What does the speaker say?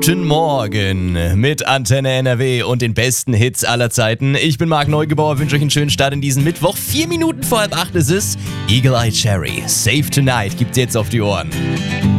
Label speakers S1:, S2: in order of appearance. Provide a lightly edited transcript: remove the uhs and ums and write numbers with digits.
S1: Guten Morgen mit Antenne NRW und den besten Hits aller Zeiten. Ich bin Marc Neugebauer, wünsche euch einen schönen Start in diesen Mittwoch. 4 Minuten vor 7:30 ist es. Eagle Eye Cherry, Save Tonight gibt's jetzt auf die Ohren.